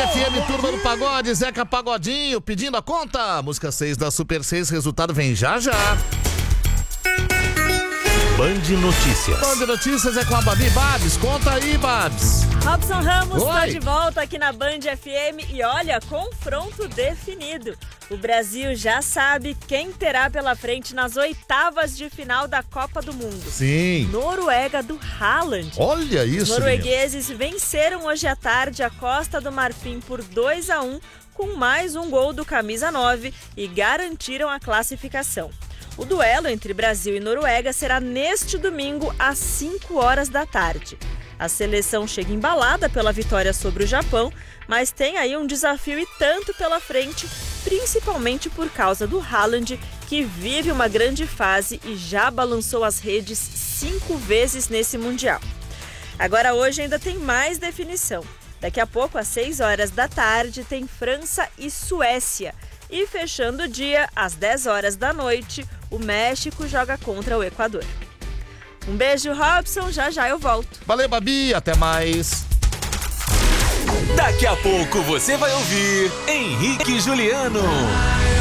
FM, turma do pagode, Zeca Pagodinho, pedindo a conta. Música 6 da Super 6, resultado vem já já. Band Notícias. Band Notícias é com a Babi. Babs, conta aí, Babs. Robson Ramos está Oi. de volta aqui na Band FM e olha, confronto definido. O Brasil já sabe quem terá pela frente nas oitavas de final da Copa do Mundo. Sim. Noruega do Haaland. Olha isso, Os noruegueses venceram hoje à tarde a Costa do Marfim por 2-1, com mais um gol do camisa 9 e garantiram a classificação. O duelo entre Brasil e Noruega será neste domingo às 5 horas da tarde. A seleção chega embalada pela vitória sobre o Japão, mas tem aí um desafio e tanto pela frente, principalmente por causa do Haaland, que vive uma grande fase e já balançou as redes 5 vezes nesse Mundial. Agora hoje ainda tem mais definição. Daqui a pouco, às 6 horas da tarde, tem França e Suécia. E fechando o dia, às 10 horas da noite, o México joga contra o Equador. Um beijo, Robson. Já eu volto. Valeu, Babi. Até mais. Daqui a pouco você vai ouvir Henrique e Juliano.